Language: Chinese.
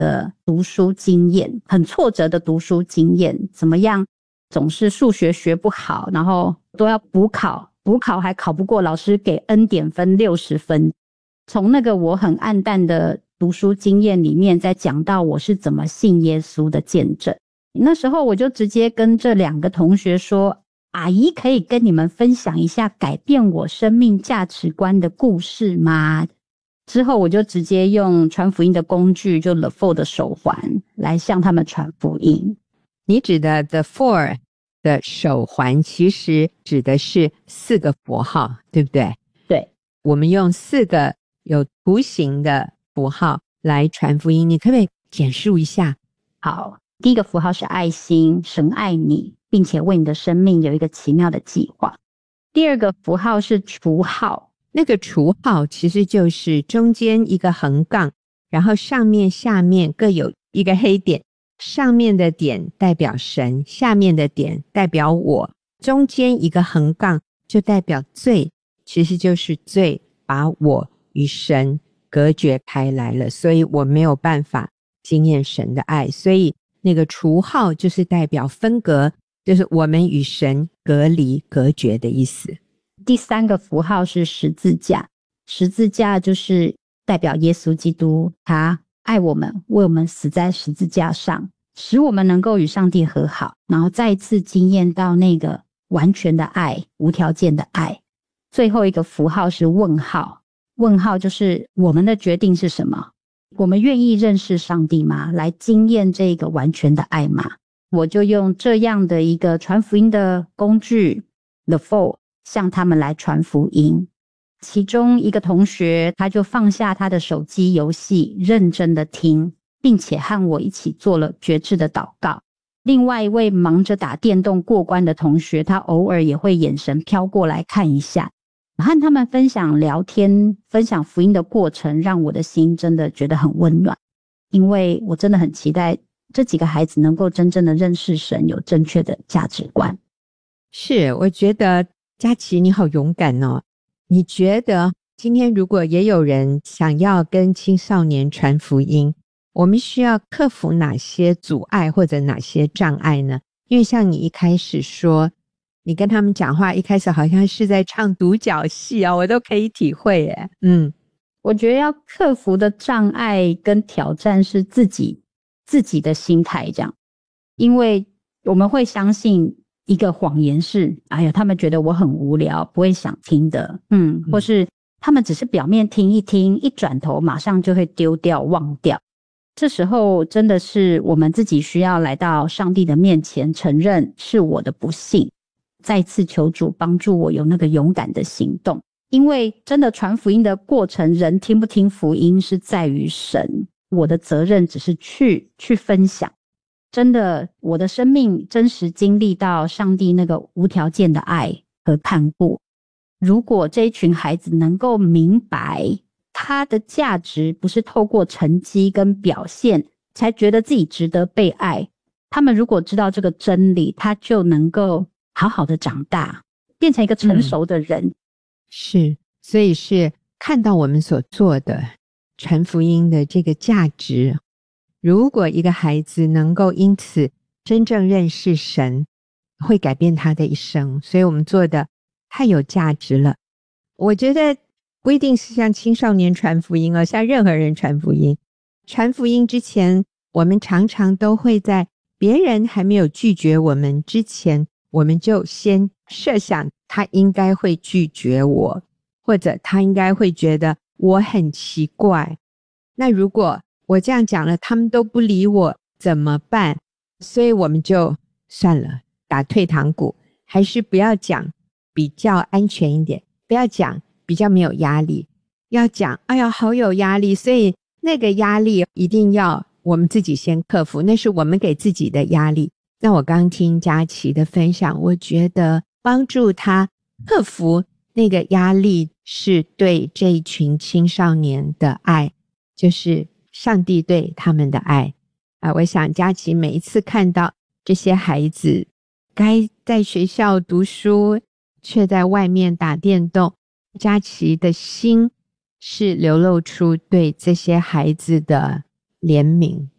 的读书经验，很挫折的读书经验，怎么样总是数学学不好，然后都要补考还考不过，老师给 N 点分60分。从那个我很暗淡的读书经验里面，再讲到我是怎么信耶稣的见证。那时候我就直接跟这2个同学说，阿姨可以跟你们分享一下改变我生命价值观的故事吗？之后我就直接用传福音的工具，就 The Four 的手环来向他们传福音。 你指的 The Four 的手环其实指的是4个符号，对不对？ 对， 我们用4个有图形的符号来传福音，你可不可以简述一下？ 好，第一个符号是爱心，神爱你，并且为你的生命有一个奇妙的计划。第二个符号是除号， 那个除号其实就是中间一个横杠，然后上面下面各有一个黑点，上面的点代表神，下面的点代表我，中间一个横杠就代表罪，其实就是罪把我与神隔绝开来了，所以我没有办法经验神的爱，所以那个除号就是代表分隔，就是我们与神隔离隔绝的意思。 第3个符号是十字架，十字架就是代表耶稣基督，他爱我们，为我们死在十字架上，使我们能够与上帝和好，然后再一次经验到那个完全的爱，无条件的爱。最后一个符号是问号，问号就是我们的决定是什么？我们愿意认识上帝吗？来经验这个完全的爱吗？我就用这样的一个传福音的工具 The Four 向他们来传福音。其中一个同学他就放下他的手机游戏，认真的听，并且和我一起做了决志的祷告。另外一位忙着打电动过关的同学，他偶尔也会眼神飘过来看一下，和他们分享聊天，分享福音的过程，让我的心真的觉得很温暖。因为我真的很期待这几个孩子能够真正的认识神，有正确的价值观。 是，我觉得佳琪你好勇敢哦。你觉得今天如果也有人想要跟青少年传福音，我们需要克服哪些阻碍或者哪些障碍呢？因为像你一开始说，你跟他们讲话一开始好像是在唱独角戏啊，我都可以体会耶。 我觉得要克服的障碍跟挑战是自己的心态这样。因为我们会相信一个谎言是，哎呀，他们觉得我很无聊，不会想听的，或是他们只是表面听一听，一转头马上就会丢掉忘掉。这时候真的是我们自己需要来到上帝的面前，承认是我的不幸，再次求主帮助我有那个勇敢的行动。因为真的传福音的过程，人听不听福音是在于神，我的责任只是去分享。真的，我的生命真实经历到上帝那个无条件的爱和看顾。如果这一群孩子能够明白他的价值不是透过成绩跟表现才觉得自己值得被爱，他们如果知道这个真理，他就能够好好的长大，变成一个成熟的人。 是，所以是看到我们所做的传福音的这个价值。如果一个孩子能够因此真正认识神，会改变他的一生，所以我们做的太有价值了。我觉得不一定是向青少年传福音，向任何人传福音。传福音之前，我们常常都会在别人还没有拒绝我们之前，我们就先设想他应该会拒绝我，或者他应该会觉得我很奇怪。那如果我这样讲了，他们都不理我怎么办？所以我们就算了，打退堂鼓，还是不要讲比较安全一点，不要讲比较没有压力，要讲哎呀好有压力，所以那个压力一定要我们自己先克服，那是我们给自己的压力。那我刚听佳琪的分享，我觉得帮助他克服那个压力是对这一群青少年的爱，就是上帝对他们的爱我想佳琪每一次看到这些孩子该在学校读书却在外面打电动，佳琪的心是流露出对这些孩子的怜悯，